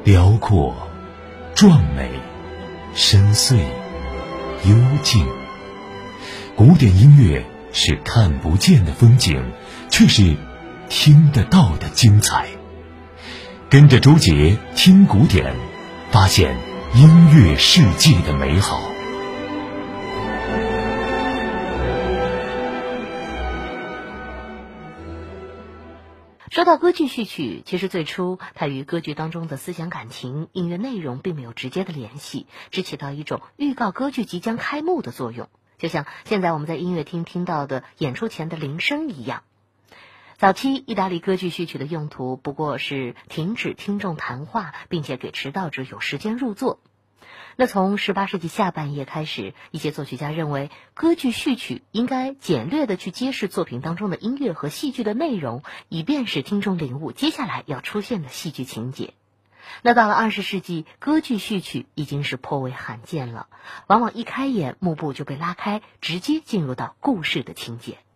辽阔、壮美、深邃、幽静。古典音乐是看不见的风景，却是听得到的精彩。跟着周杰听古典，发现音乐世界的美好。 说到歌剧序曲，其实最初它与歌剧当中的思想感情、音乐内容并没有直接的联系，只起到一种预告歌剧即将开幕的作用，就像现在我们在音乐厅听到的演出前的铃声一样。早期意大利歌剧序曲的用途不过是停止听众谈话，并且给迟到者有时间入座。那从18世纪下半叶开始，一些作曲家认为歌剧序曲应该简略地去揭示作品当中的音乐和戏剧的内容，以便使听众领悟接下来要出现的戏剧情节。那到了20世纪，歌剧序曲已经是颇为罕见了，往往一开演幕布就被拉开，直接进入到故事的情节。